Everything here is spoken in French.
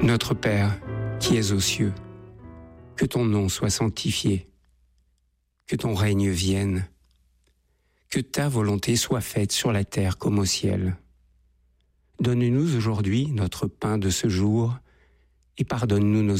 Notre Père, qui es aux cieux, que ton nom soit sanctifié, que ton règne vienne, que ta volonté soit faite sur la terre comme au ciel. Donne-nous aujourd'hui notre pain de ce jour et pardonne-nous nos